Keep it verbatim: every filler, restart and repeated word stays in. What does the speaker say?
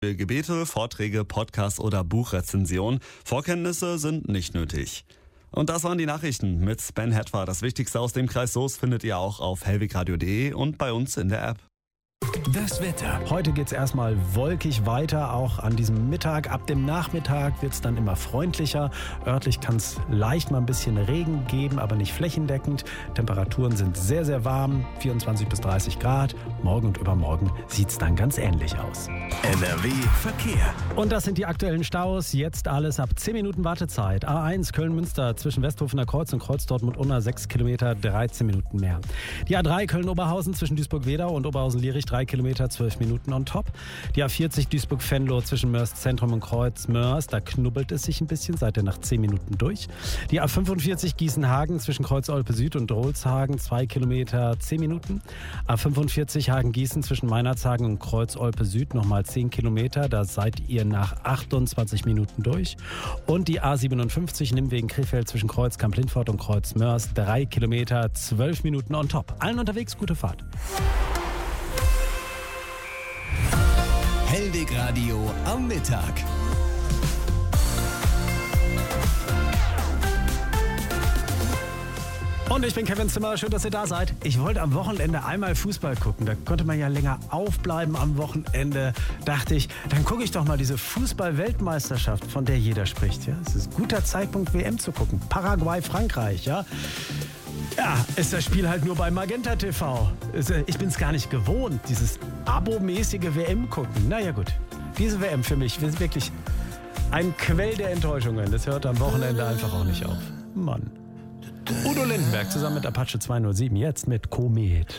Gebete, Vorträge, Podcasts oder Buchrezensionen. Vorkenntnisse sind nicht nötig. Und das waren die Nachrichten mit Ben Hetwa. Das Wichtigste aus dem Kreis Soest findet ihr auch auf hellwegradio punkt de und bei uns in der App. Das Wetter. Heute geht es erstmal wolkig weiter, auch an diesem Mittag. Ab dem Nachmittag wird es dann immer freundlicher. Örtlich kann es leicht mal ein bisschen Regen geben, aber nicht flächendeckend. Temperaturen sind sehr, sehr warm, vierundzwanzig bis dreißig Grad. Morgen und übermorgen sieht es dann ganz ähnlich aus. N R W Verkehr. Und das sind die aktuellen Staus. Jetzt alles ab zehn Minuten Wartezeit. A eins Köln-Münster zwischen Westhofener Kreuz und Kreuz Dortmund-Unna sechs Kilometer, dreizehn Minuten mehr. Die A drei Köln-Oberhausen zwischen Duisburg-Wedau und Oberhausen-Lierich drei Kilometer, zwölf Minuten on top. Die A vierzig Duisburg-Venlo zwischen Mörs Zentrum und Kreuz Mörs, da knubbelt es sich ein bisschen, seid ihr nach zehn Minuten durch. Die A fünfundvierzig Gießen-Hagen zwischen Kreuz Olpe Süd und Drolshagen zwei Kilometer, zehn Minuten. A fünfundvierzig Hagen-Gießen zwischen Meinerzhagen und Kreuz Olpe Süd nochmal zehn Kilometer, da seid ihr nach achtundzwanzig Minuten durch. Und die A siebenundfünfzig Nimwegen-Krefeld zwischen Kreuz Kamp-Lindfort und Kreuz Mörs drei Kilometer, zwölf Minuten on top. Allen unterwegs, gute Fahrt. Hellwegradio am Mittag. Und ich bin Kevin Zimmer, schön, dass ihr da seid. Ich wollte am Wochenende einmal Fußball gucken. Da konnte man ja länger aufbleiben am Wochenende. Dachte ich, dann gucke ich doch mal diese Fußball-Weltmeisterschaft, von der jeder spricht. Ja, es ist ein guter Zeitpunkt, W M zu gucken. Paraguay, Frankreich, ja. Ja, ist das Spiel halt nur bei Magenta T V. Ich bin es gar nicht gewohnt, dieses abomäßige W M gucken. Naja gut, diese W M für mich ist wirklich ein Quell der Enttäuschungen. Das hört am Wochenende einfach auch nicht auf. Mann. Udo Lindenberg zusammen mit Apache zweihundertsieben, jetzt mit Komet.